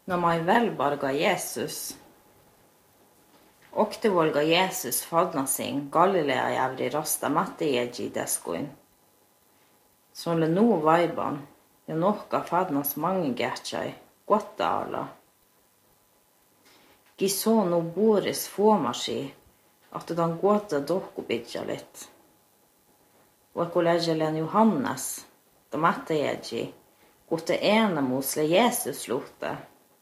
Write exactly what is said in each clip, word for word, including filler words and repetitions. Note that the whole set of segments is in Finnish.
När man välbarga Jesus. Okte volga Jesus fadnasin Galilea jävri rasta mattejeji deskuin. Sonle nu vaiban, ja nohka fadnas mange gertjai, gotta alla. Giso nu boris fuomasi, att den gåta dohku bidjalit. Vakuläjelen Johannes, da mattejeji, gotte ena musle Jesus lute.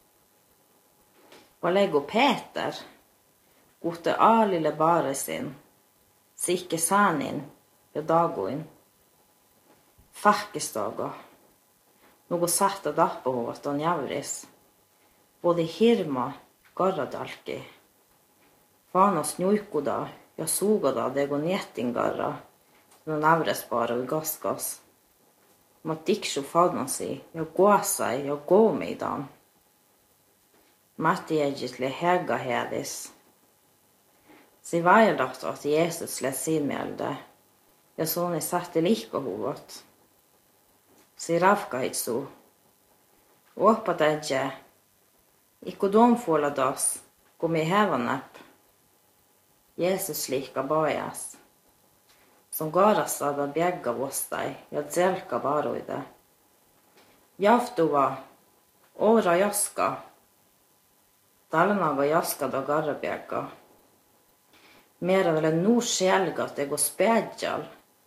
Valego Peter, gotte alile baresin, sikke sanin, ja dagoin. Fahkistaga, nogo satta dappahuvat on javris, både hirma, garradalki. Fanas njuikuda, ja sugada dego nietingarra, no navresbara u gaskas. Ma tikshu fadnasi, ja guasai, ja goomeidan. Mattiejit le hega hedis. Si vajadat at Jesus le sinmelde, ja soni satte lihkahuvat. Si rafkaitsu. Oppat edje. Ikku domfuola das, komi hevanep. Jesus lihka bajas. Som garasada bjegga vostai, ja tselka baruide. Jaftuva, ora jaska. Talnaga jaska da garrabjegga. Mera vele nu sjelgat ego spedjal.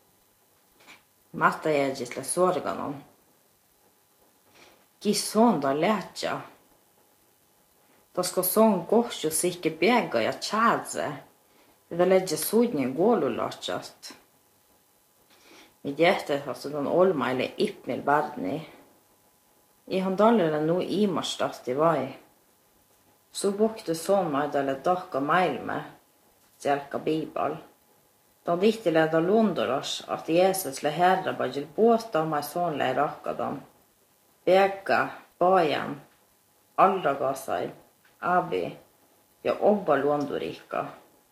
Matta jegit le sorganon. Gisson da letja. Da ska sån gosju sikke bjegga ja tjadze. Det ledje sudnje gålulatjast. I djete altså den olmaile ippmil bardni. I han dalere no imarstat i vai. Så bokte sån maidale dakka meilme. Tjelka bibal. Da ditti leda londoras at Jesus le herra bajil båta mai sån le rakkadan. Bega, bajan, alla gasai, abi, ja obba londorika.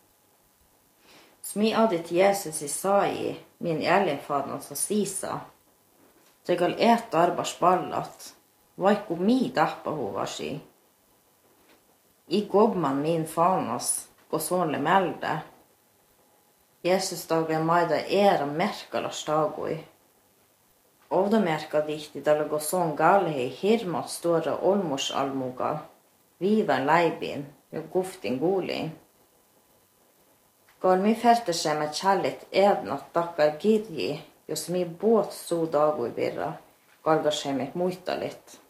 Smi adit Jesus i sai, min elinfadna sa sisa. Tegal et arbars ballat, vaiku mi dappa hovasi. I gobman min fanas, gå sånle melde. Jesus dagen maida era merkalas dagoi. Ovda merka dihti dala gå sån galhe hirmat stora olmors almuga, vivan leibin, ja guftin gulin. Gal mi ferte seg med kjallit ednat dakkar girji, jos mi båt so dagoi birra, galga seg med muita litt.